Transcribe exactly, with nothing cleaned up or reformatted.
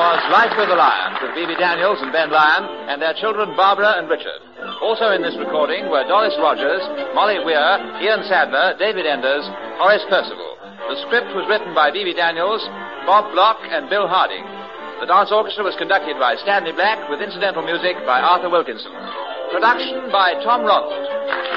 was Life with the Lions with Bebe Daniels and Ben Lyon and their children Barbara and Richard. Also in this recording were Doris Rogers, Molly Weir, Ian Sadler, David Enders, Horace Percival. The script was written by Bebe Daniels, Bob Block, and Bill Harding. The dance orchestra was conducted by Stanley Black with incidental music by Arthur Wilkinson. Production by Tom Ronald.